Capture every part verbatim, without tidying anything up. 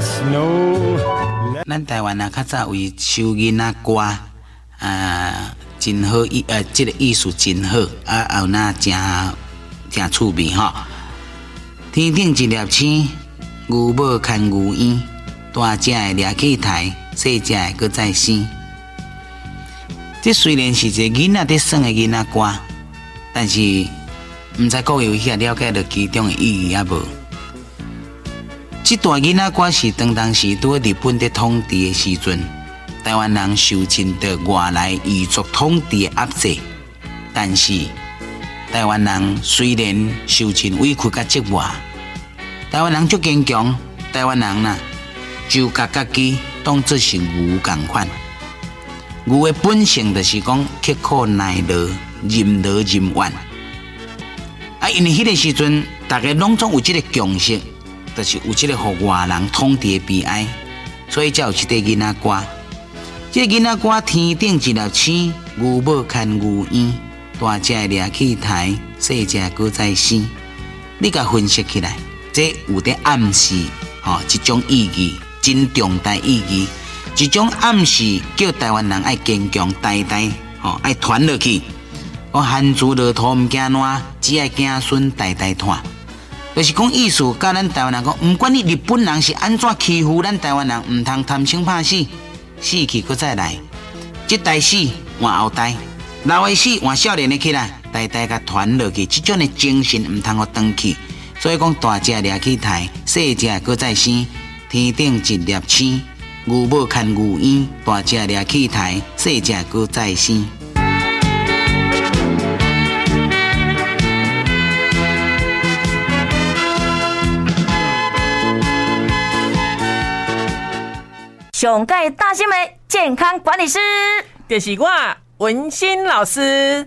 咱台湾啊，较早为收囡仔歌啊，真好艺呃，这个艺术真好啊，后那真真趣味吼。天顶一粒星，牛母牵牛烟，大只的掠起台，细只的搁再生。这虽然是一个囡仔在耍的囡仔歌，但是毋知各位有遐了解到其中的意义啊无？这段囡仔歌是当当时拄日本在统治的时阵，台湾人受尽着外来异族统治的压制。但是台湾人虽然受尽委屈甲折磨，台湾人足坚强。台湾人呐，就甲家己当作是牛共款。牛的本性就是讲刻苦耐劳、任劳任怨。啊，因为迄个时阵，大家拢总有这个共识。就是有这个互外人统治的悲哀，所以才有这个囡仔歌。这个囡仔歌天顶一粒星，牛母牵牛烟，大只掠起台，细只搁再生。你甲分析起来，这有在暗示吼、哦、一种意义，真重大意义。一种暗示叫台湾人爱坚强，代代吼爱传落去。我汉族落土唔惊烂，只爱子孙代代传。就是讲意思，甲咱台湾人讲，唔管你日本人是安怎欺负咱台湾人，唔通贪生怕死，死去搁再来，这代死换后代，老的死换少年的起来，代代甲传落去，这种的精神唔通互断去。所以讲大只掠起台，细只搁再生，天顶一粒星，牛母牵牛烟，大只掠起台，细只搁再生。 上届大新闻健康管理师， 就是我文心老师。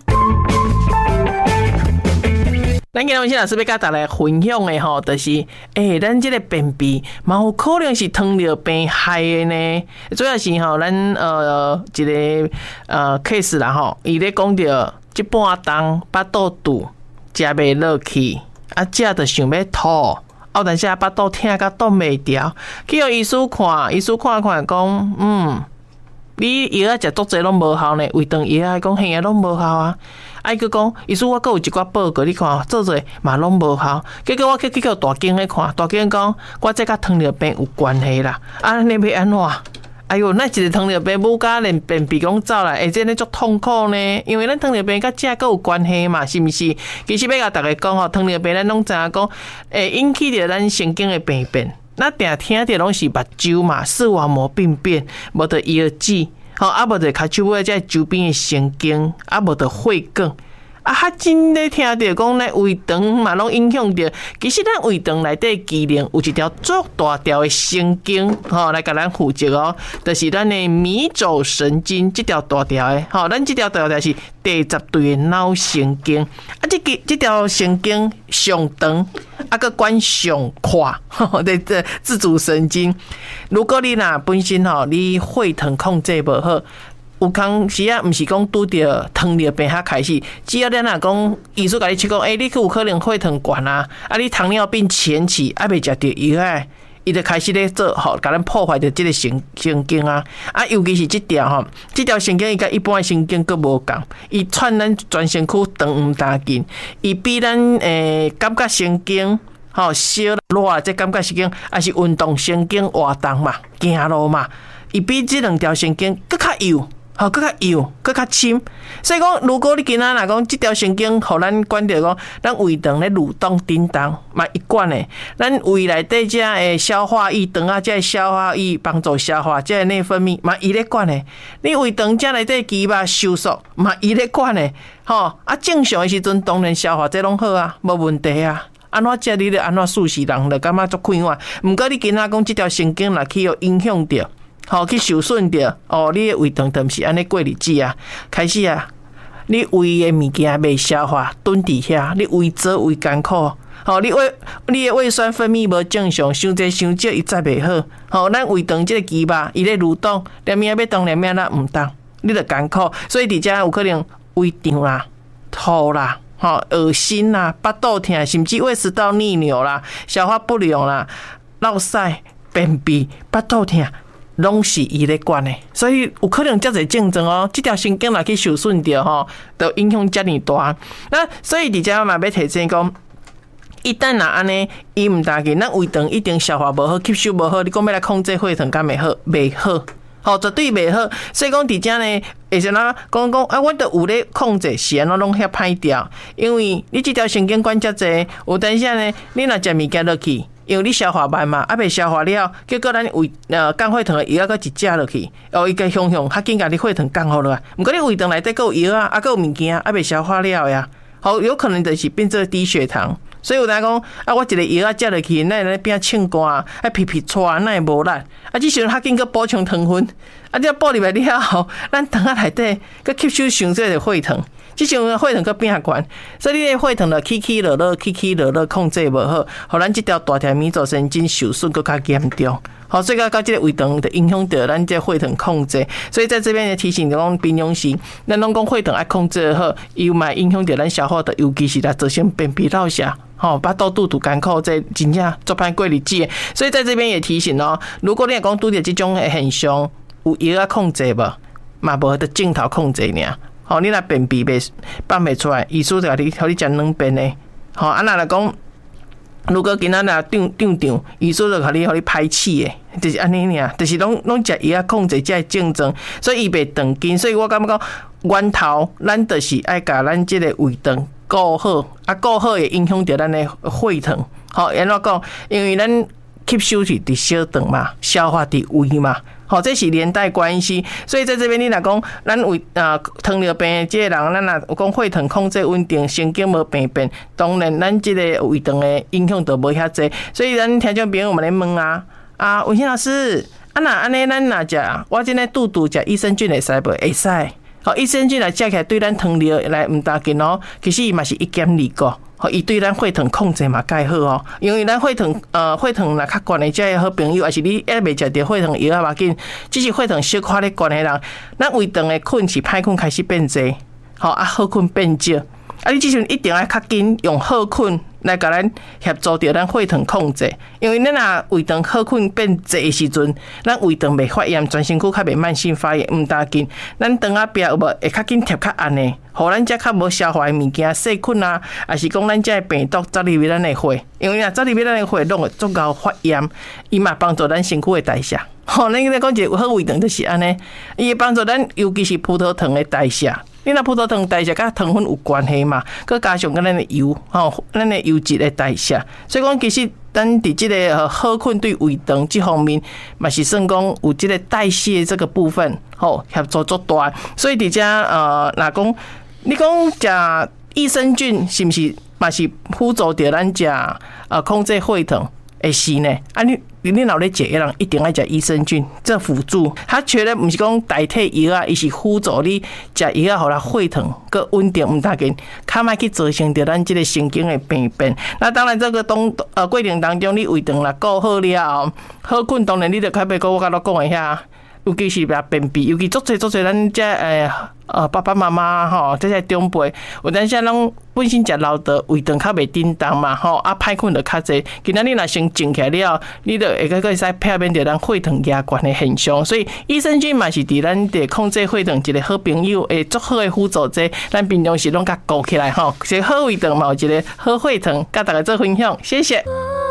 咱今日文心老师要甲大家分享的吼，就是诶、欸，咱这个便秘嘛有可能是糖尿病害的呢。主要是吼，咱呃一个呃 case 啦吼，伊咧讲到这半冬巴肚肚食袂落去，啊食着想要吐。哦，但是巴肚疼甲挡袂牢，去互医师看，医师看看讲，嗯，你药啊食足济拢无效呢，胃肠药啊讲嘿啊拢无效啊，啊伊佮讲，医师我佮有一寡报告，你看做做嘛拢无效，结果我去去叫大经咧看，大经讲我这甲糖尿病有关系啦，啊你要安怎？哎呦，那一个糖尿病母甲连便秘讲走来，会真咧足痛苦呢？因为咱糖尿病甲这个有关系嘛，是毋是？其实要甲大家讲吼，糖尿病咱拢知影讲，会引起着咱神经的病变。那定听着拢是目睭嘛，视网膜病变，无着腰子，吼啊无着骹手尾这周边的神经，啊无着血管。啊，较真咧听到讲咧胃肠嘛，拢影响着。其实咱胃肠内底机能有一条足大条的神经，吼、哦，来甲咱负责哦，就是咱的迷走神经，这条大条的，吼、哦，咱这条大条是第十对的脑神经。啊，这个这条神经上长，啊，佮管上快，吼，对对，自主神经。如果你若本身吼，你血糖控制无好。有空时啊，毋是讲拄着糖尿病较开始，只要咱若讲医生甲你测讲，诶、欸，你去有可能血糖悬啊，啊，你糖尿病前期还未食着药啊，伊就开始咧做吼，甲咱破坏着即个神神经啊，啊，尤其是即条吼，即条神经伊甲一般的神经佫无共，伊串咱全身躯长毋大紧，伊比咱诶、欸、感觉神经。吼，小热这感觉神经，还是运动神经活动嘛，行路嘛，伊比即两条神经佫较幼。好，更较幼，更较深。所以讲，如果你今仔若讲，这条神经，互咱管着讲，咱胃肠咧蠕动叮当，嘛一贯诶。咱胃内底这诶消化液，肠啊，这消化液帮助消化，这内分泌，嘛伊咧管诶。你胃肠这内底肌肉收缩，嘛伊咧管诶。吼，啊，正常诶时阵，当然消化这拢好啊，无问题啊。安怎食你咧安怎舒适人，就感觉足快活。毋过你今仔讲，这条神经若去互影响着。好，去受损着哦，你的胃肠就毋是安尼过日子啊。开始啊，你胃的物件未消化，蹲伫遐，你胃做胃艰苦。好，你胃你的胃酸分泌无正常，伤济伤少，伊才袂好。好，咱胃肠即个肌肉，伊咧蠕动，连命要动，连命啦毋动，你着艰苦。所以伫遮有可能胃胀啦、吐啦、吼恶心啦、巴肚疼，甚至胃食道逆流啦、消化不良啦、落屎。 便秘、腹肚痛，拢是伊咧管的，所以有可能遮侪症状哦。这条神经若去受损掉吼，都影响遮尔大。那所以伫遮嘛要提醒讲。一旦若安尼，伊毋大紧，咱胃肠一定消化无好，吸收无好，你讲要来控制血糖，敢袂好？袂好，吼，绝对袂好。所以讲伫遮呢，会像咱讲讲啊，我都有咧控制，是安怎拢遐歹调？因为你即条神经管遮济，有当时呢，你若食物件落去，因为你消化慢嘛，啊袂消化了，结果咱胃呃降血糖的药啊，搁一食落去，哦，伊个向向较紧甲你血糖降好落来。毋过你胃肠内底搁有药啊，啊搁有物件啊，袂消化了呀，好有可能就是变做低血糖。所以有人讲啊，我一个药啊食落去，那会变呛寒，啊皮皮喘，那会无力。啊，这时阵较紧个补充糖分，啊，你补入来了后，咱肠仔内底个吸收上济的血糖，这时阵血糖个变悬，所以你的血糖就起起落落，起起落落，控制无好，互咱这条大条迷走神经受损更较严重。好，所以到到这个胃肠就影响到咱这血糖控制，所以在这边的提醒讲，平常时咱拢讲血糖爱控制好，伊嘛影响到咱消化的，尤其是来造成便秘落下。吼，巴肚肚肚艰苦，这真正做歹过日子。所以在这边也提醒哦，如果你讲拄着这种的现象，有药啊控制无，嘛无得镜头控制尔。吼，你若便秘袂放袂出来，医师就甲你，互你食两遍的。吼，啊那来讲，如果今仔若长长长，医师就甲你，互你排气的，就是安尼尔，就是拢拢食药啊控制这症状，所以伊袂长紧。所以我感觉讲，源头咱就是爱甲咱这个胃肠顾好，啊顾好会影响到咱的血糖。好，安怎讲？因为咱吸收是伫小肠嘛，消化伫胃嘛，好，这是连带关系。所以在这边你若讲，咱胃啊糖尿病的这个人，咱若有讲血糖控制稳定，神经无病变，当然咱这个胃肠的影响就无遐济。所以咱听众朋友们来问啊，啊文心老师，啊那安尼咱若食，我今日肚肚食益生菌会使无？会使。好，益生菌来食起来对咱糖尿来毋大紧哦，其实伊嘛是一减二个，好，伊对咱血糖控制嘛介好哦。因为咱血糖呃血糖若较悬的，这好朋友，还是你还未食着血糖药啊，无紧，只是血糖小可咧悬的人，咱胃肠的困是歹困开始变济，好啊好困变少，啊你即阵一定要较紧用好困来甲咱协助着咱血糖控制，因为咱若胃肠好困变济的时阵，咱胃肠袂发炎，全身躯较袂慢性发炎，毋大紧。咱肠仔壁有无会较紧贴较暗的，互咱遮较无消化的物件、细菌啊，还是讲咱遮的病毒走入去咱的血，因为若走入去咱的血，拢会足够发炎，伊嘛帮助咱身躯的代谢。吼，咱咧讲一个好胃肠就是安尼，伊会帮助咱，尤其是葡萄糖的代谢。你若葡萄糖代谢甲糖分有关系嘛，佮加上甲咱的油，吼，咱的油脂的代谢，所以讲其实咱伫即个好困对胃肠这方面，嘛是算讲有即个代谢这个部分，吼协助足大。所以伫遮呃，若讲你讲食益生菌是毋是嘛是辅助着咱食呃控制血糖？会是呢？啊你。你老咧食的人一定要食益生菌，这辅助。它绝对不是讲代替药啊，伊是辅助你食药啊，互咱血糖个稳定，毋大紧，较莫去造成着咱即个神经的病变。那当然，这个当呃过程当中，你胃肠啦顾好了后，好困当然你着较袂讲我甲你讲的遐。尤其是别便秘，尤其足侪足侪咱这诶呃爸爸妈妈吼，这些长辈，有当时拢本身食老的，胃肠较袂叮当嘛吼，啊歹困就较侪。今仔日若先静起来了，你就会个个使避免着咱血糖压悬的现象。所以益生菌嘛是伫咱的控制血糖一个好朋友，会足好的辅助者。咱平常时拢甲顾起来吼，一个好胃肠嘛有一个好血糖，甲大家做分享，谢谢。